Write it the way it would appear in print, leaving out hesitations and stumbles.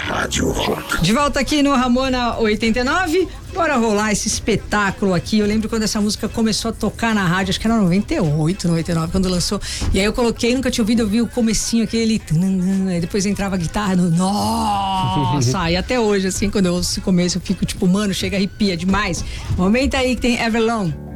Rádio Rock. De volta aqui no Ramona 89. Bora rolar esse espetáculo aqui. Eu lembro quando essa música começou a tocar na rádio, acho que era 98, 99, quando lançou. E aí eu coloquei, nunca tinha ouvido, eu vi o comecinho aquele. Aí depois entrava a guitarra no. Nossa! E até hoje, assim, quando eu ouço esse começo, eu fico tipo, mano, chega, arrepia demais. Momento aí que tem Everlong.